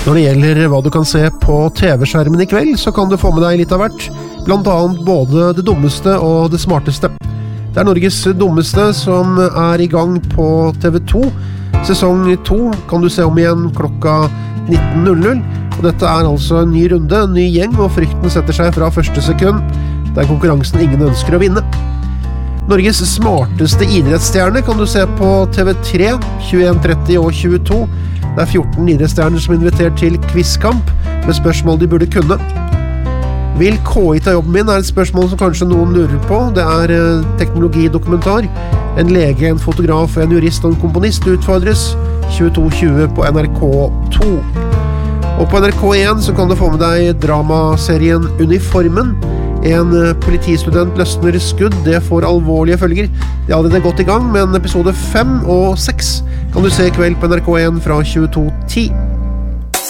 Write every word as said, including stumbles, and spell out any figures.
Når det gjelder hva du kan se på T V-skjermen i kveld, så kan du få med deg litt av hvert, blant annet både det dummeste og det smarteste. Det er Norges dummeste som er i gang på T V to. Sesong to kan du se om igjen klokka nitten null null, og dette er altså en ny runde, en ny gjeng, og frykten setter seg fra første sekund. Det er konkurransen ingen ønsker å vinne. Norges smarteste idrettsstjerne kan du se på T V tre, tjueen tretti og tjueto. Det er fjorten idrettsstjerner som er invitert til quizkamp med spørsmål de burde kunne. Vil K I ta jobben min, er et spørsmål som kanskje noen lurer på. Det er eh, teknologidokumentar. En lege, en fotograf, en jurist og en komponist utfordres. tjueto tjue på N R K to. Og på N R K én så kan du få med deg dramaserien Uniformen. En politistudent løsner skudd, det får alvorlige følger. De er allerede gått i gang, men episode fem og seks kan du se i kveld på N R K én fra tjueto ti.